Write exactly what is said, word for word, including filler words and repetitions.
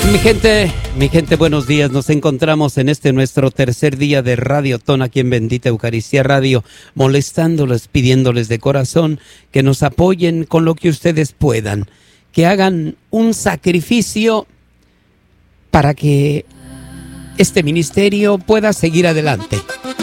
Mi gente, mi gente, buenos días. Nos encontramos en este nuestro tercer día de Radio Ton aquí en Bendita Eucaristía Radio, molestándoles, pidiéndoles de corazón que nos apoyen con lo que ustedes puedan, que hagan un sacrificio para que este ministerio pueda seguir adelante.